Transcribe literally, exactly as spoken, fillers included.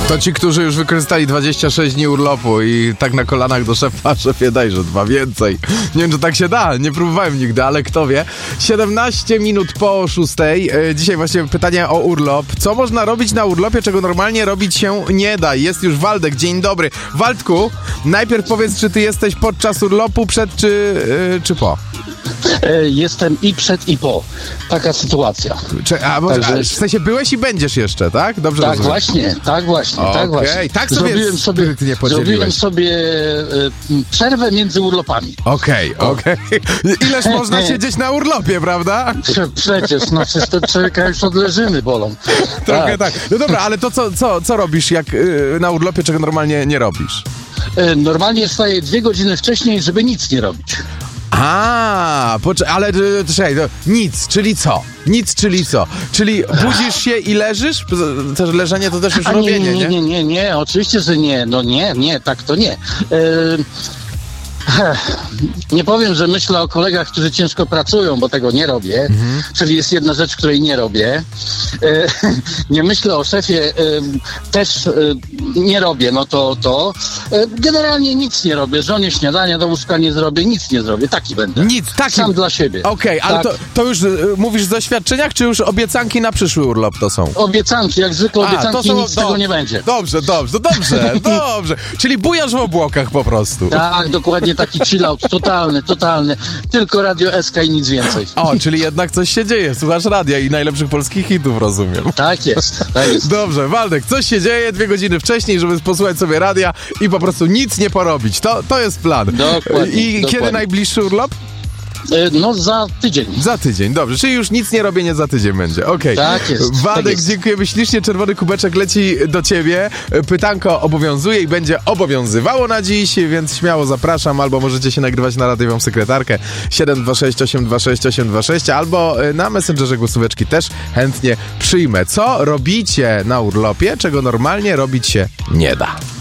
To ci, którzy już wykorzystali dwadzieścia sześć dni urlopu i tak na kolanach do szefa, szefie dajże dwa więcej. Nie wiem, czy tak się da, nie próbowałem nigdy, ale kto wie. siedemnaście minut po szóstej. Dzisiaj właśnie pytanie o urlop. Co można robić na urlopie, czego normalnie robić się nie da? Jest już Waldek, dzień dobry. Waldku, najpierw powiedz, czy ty jesteś podczas urlopu, przed czy, yy, czy po? Jestem i przed, i po. Taka sytuacja. Czy, a, bo, Także... a, w sensie byłeś i będziesz jeszcze, tak? Dobrze Tak rozumiem. właśnie, tak właśnie, okay. tak właśnie. Tak sobie zrobiłem sobie, zrobiłem sobie y, przerwę między urlopami. Okej, okay, okej. Okay. Ileż można siedzieć na urlopie, prawda? Przecież, no przecież to człowieka już odleżyny bolą. Trochę tak. tak. No dobra, ale to co, co, co robisz jak y, na urlopie, czego normalnie nie robisz? Y, normalnie wstaję dwie godziny wcześniej, żeby nic nie robić. A, poczekaj, ale czekaj, nic, czyli co? Nic, czyli co? Czyli budzisz się i leżysz? Też leżenie to też już A robienie, nie? Nie, nie, nie, nie, nie, oczywiście, że nie. No nie, nie, tak to nie. Yy... Nie powiem, że myślę o kolegach, którzy ciężko pracują, bo tego nie robię. Mhm. Czyli jest jedna rzecz, której nie robię. E, nie myślę o szefie, e, też e, nie robię, no to to. E, generalnie nic nie robię. Żonie śniadania do łóżka nie zrobię, nic nie zrobię. Taki będę. Nic, taki. Sam dla siebie. Okej, okay, ale tak. to, to już y, mówisz w doświadczeniach, czy już obiecanki na przyszły urlop to są? Obiecanki, jak zwykle obiecanki, A, nic z do, tego nie będzie. Dobrze, dobrze, dobrze, dobrze. Czyli bujasz w obłokach po prostu. Tak, dokładnie taki chillout, totalny, totalny. Tylko Radio S K i nic więcej. O, czyli jednak coś się dzieje. Słuchasz radia i najlepszych polskich hitów, rozumiem. Tak jest, tak jest. Dobrze, Waldek, coś się dzieje dwie godziny wcześniej, żeby posłuchać sobie radia i po prostu nic nie porobić. To, to jest plan. Dokładnie. I dokładnie. kiedy najbliższy urlop? No za tydzień. Za tydzień, dobrze. Czyli już nic nie robię, nie za tydzień będzie. Okej. Okay. Tak jest. Waldek, tak jest. dziękujemy ślicznie. Czerwony kubeczek leci do ciebie. Pytanko obowiązuje i będzie obowiązywało na dziś, więc śmiało zapraszam. Albo możecie się nagrywać na radiową sekretarkę siedem dwa sześć osiem dwa sześć osiem dwa sześć, albo na Messengerze głosóweczki też chętnie przyjmę. Co robicie na urlopie, czego normalnie robić się nie da?